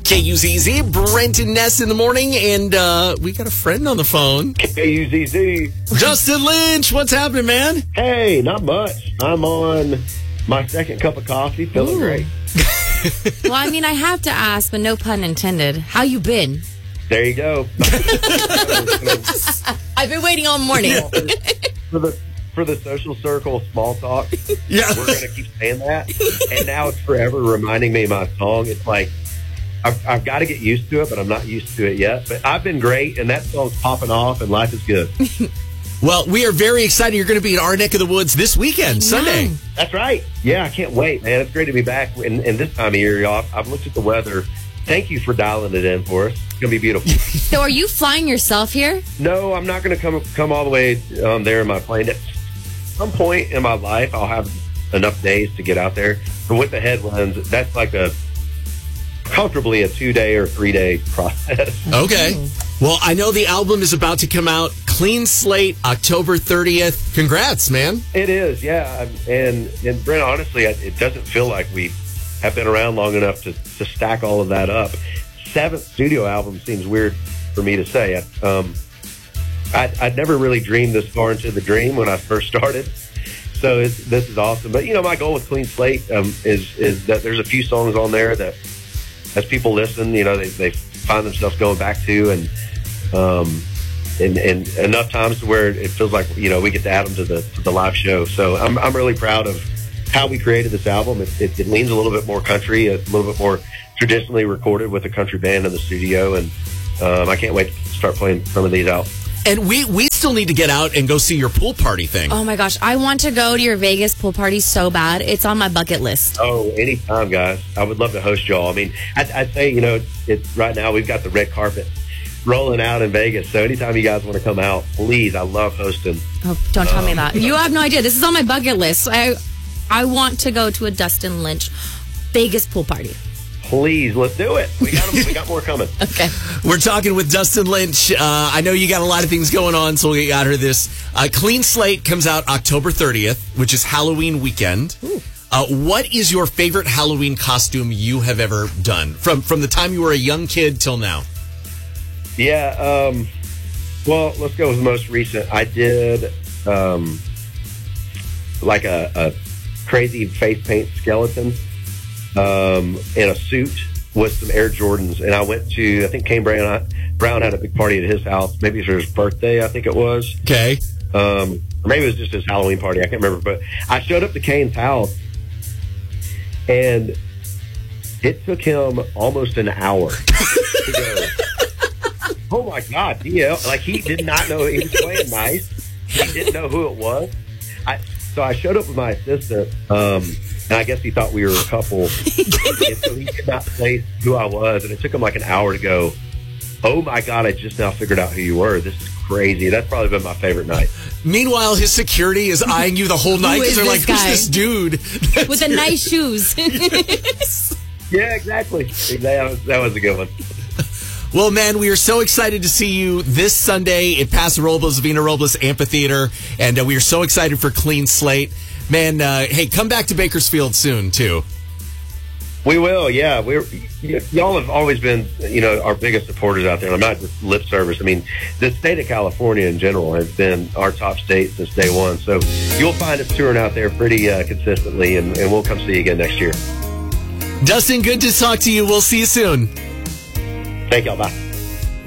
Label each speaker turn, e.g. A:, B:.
A: KUZZ, Brent and Ness in the morning, and we got a friend on the phone.
B: KUZZ.
A: Justin Lynch, what's happening, man?
B: Hey, not much. I'm on my second cup of coffee, feeling great.
C: Well, I mean, I have to ask, but no pun intended. How you been?
B: There you go.
C: I've been waiting all morning.
B: For the social circle small talk,
A: Yeah.
B: we're going to keep saying that. And now it's forever reminding me of my song. It's like, I've got to get used to it, but I'm not used to it yet. But I've been great, and that song's popping off, and life is good.
A: Well, we are very excited. You're going to be in our neck of the woods this weekend, Sunday.
B: That's right. Yeah, I can't wait, man. It's great to be back in this time of year, y'all. I've looked at the weather. Thank you for dialing it in for us. It's going to be beautiful.
C: So are you flying yourself here?
B: No, I'm not going to come all the way there in my plane. At some point in my life, I'll have enough days to get out there. But with the headwinds, that's like comfortably a 2-day or 3-day process.
A: Okay. Well, I know the album is about to come out. Clean Slate, October 30th. Congrats, man.
B: It is, yeah. And Brent, honestly, it doesn't feel like we have been around long enough to stack all of that up. 7th studio album seems weird for me to say. I'd never really dreamed this far into the dream when I first started. So this is awesome. But, my goal with Clean Slate is that there's a few songs on there that, as people listen, they find themselves going back to, and enough times to where it feels like, we get to add them to the live show. So I'm really proud of how we created this album. It leans a little bit more country, a little bit more traditionally recorded with a country band in the studio. And I can't wait to start playing some of these out.
A: And we still need to get out and go see your pool party thing.
C: Oh my gosh, I want to go to your Vegas pool party so bad. It's on my bucket list.
B: Oh, anytime, guys. I would love to host y'all. I mean, I'd say, it's right now we've got the red carpet rolling out in Vegas. So anytime you guys want to come out, please, I love hosting.
C: Oh, don't tell me that. You have no idea. This is on my bucket list. I want to go to a Dustin Lynch Vegas pool party.
B: Please, let's do it. We got more coming.
C: Okay.
A: We're talking with Dustin Lynch. I know you got a lot of things going on, so we got her this. Clean Slate comes out October 30th, which is Halloween weekend. What is your favorite Halloween costume you have ever done from the time you were a young kid till now?
B: Yeah. Well, let's go with the most recent. I did like a crazy face paint skeleton. In a suit with some Air Jordans, and I went to, I think Kane Brown had a big party at his house. Maybe it was his birthday, I think it was.
A: Okay.
B: Or maybe it was just his Halloween party. I can't remember. But I showed up to Kane's house, and it took him almost an hour to go, oh my God, like he did not know he was playing nice. He didn't know who it was. So I showed up with my assistant, and I guess he thought we were a couple. And so he did not place who I was. And it took him like an hour to go, oh my God, I just now figured out who you were. This is crazy. That's probably been my favorite night.
A: Meanwhile, his security is eyeing you the whole night because they're like, who's this dude?
C: With the nice shoes.
B: Yeah, exactly. That was a good one.
A: Well, man, we are so excited to see you this Sunday at Paso Robles, Vina Robles Amphitheater. And we are so excited for Clean Slate. Man, hey, come back to Bakersfield soon, too.
B: We will, yeah. Y'all have always been, our biggest supporters out there. And I'm not just lip service. I mean, the state of California in general has been our top state since day one. So you'll find us touring out there pretty consistently, and we'll come see you again next year.
A: Dustin, good to talk to you. We'll see you soon.
B: Thank y'all. Bye.